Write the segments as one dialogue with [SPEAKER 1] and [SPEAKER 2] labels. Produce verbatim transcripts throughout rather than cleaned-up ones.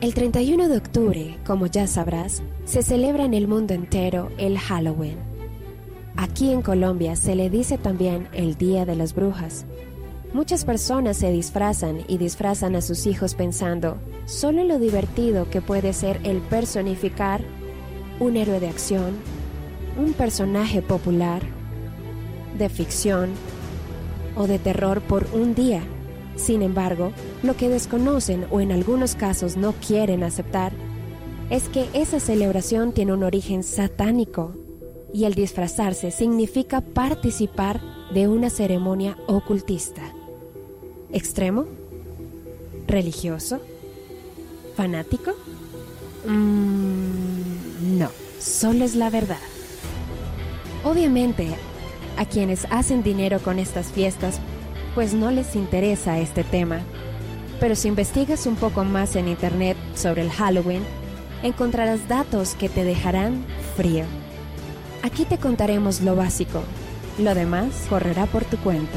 [SPEAKER 1] El treinta y uno de octubre, como ya sabrás, se celebra en el mundo entero el Halloween. Aquí en Colombia se le dice también el Día de las Brujas. Muchas personas se disfrazan y disfrazan a sus hijos pensando solo en lo divertido que puede ser el personificar un héroe de acción, un personaje popular, de ficción o de terror por un día. Sin embargo, lo que desconocen o en algunos casos no quieren aceptar es que esa celebración tiene un origen satánico y el disfrazarse significa participar de una ceremonia ocultista. ¿Extremo? ¿Religioso? ¿Fanático? Mm, no, solo es la verdad. Obviamente, a quienes hacen dinero con estas fiestas, pues no les interesa este tema. Pero si investigas un poco más en internet sobre el Halloween, encontrarás datos que te dejarán frío. Aquí te contaremos lo básico, lo demás correrá por tu cuenta.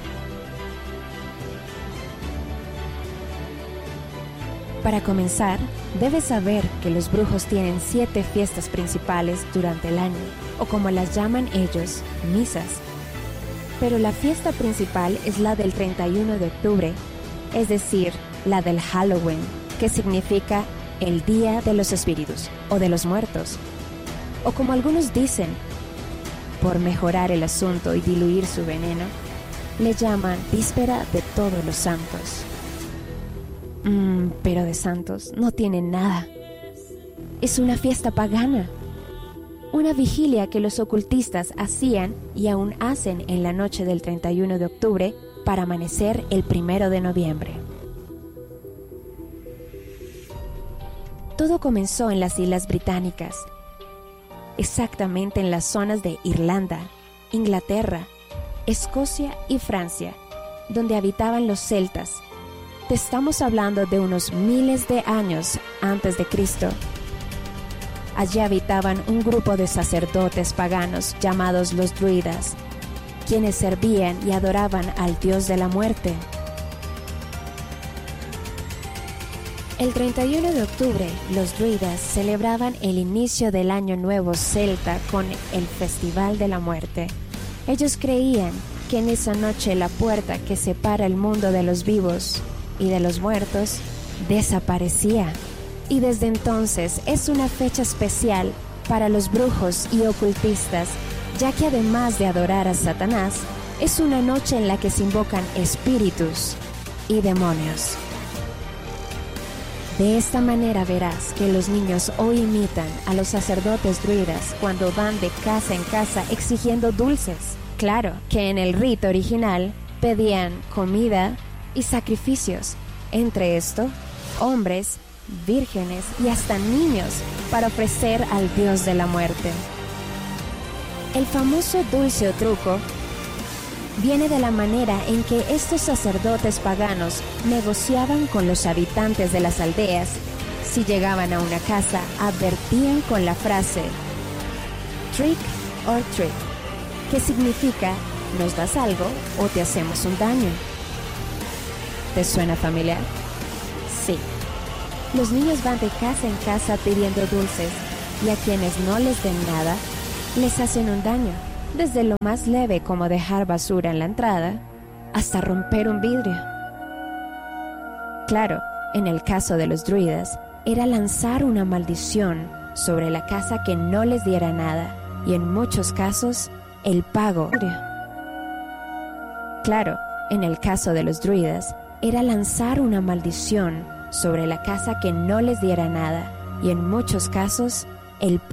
[SPEAKER 1] Para comenzar, debes saber que los brujos tienen siete fiestas principales durante el año, o como las llaman ellos, misas. Pero la fiesta principal es la del treinta y uno de octubre, es decir, la del Halloween, que significa el Día de los Espíritus o de los Muertos. O como algunos dicen, por mejorar el asunto y diluir su veneno, le llaman Víspera de Todos los Santos. Mm, pero de santos no tiene nada. Es una fiesta pagana. Una vigilia que los ocultistas hacían y aún hacen en la noche del treinta y uno de octubre para amanecer el primero de noviembre. Todo comenzó en las Islas Británicas, exactamente en las zonas de Irlanda, Inglaterra, Escocia y Francia, donde habitaban los celtas. Te estamos hablando de unos miles de años antes de Cristo. Allí habitaban un grupo de sacerdotes paganos llamados los druidas, quienes servían y adoraban al dios de la muerte. El treinta y uno de octubre, los druidas celebraban el inicio del año nuevo celta con el Festival de la Muerte. Ellos creían que en esa noche la puerta que separa el mundo de los vivos y de los muertos desaparecía. Y desde entonces es una fecha especial para los brujos y ocultistas, ya que además de adorar a Satanás, es una noche en la que se invocan espíritus y demonios. De esta manera verás que los niños hoy imitan a los sacerdotes druidas cuando van de casa en casa exigiendo dulces. Claro que en el rito original pedían comida y sacrificios, entre esto, hombres, vírgenes y hasta niños para ofrecer al dios de la muerte. El famoso dulce o truco viene de la manera en que estos sacerdotes paganos negociaban con los habitantes de las aldeas. Si llegaban a una casa, advertían con la frase trick or treat, que significa nos das algo o te hacemos un daño. ¿Te suena familiar? Sí. Los niños van de casa en casa pidiendo dulces y a quienes no les den nada, les hacen un daño, desde lo más leve como dejar basura en la entrada hasta romper un vidrio. Claro, en el caso de los druidas, era lanzar una maldición sobre la casa que no les diera nada y en muchos casos, el pago. Claro, en el caso de los druidas, era lanzar una maldición sobre la casa que no les diera nada y en muchos casos, el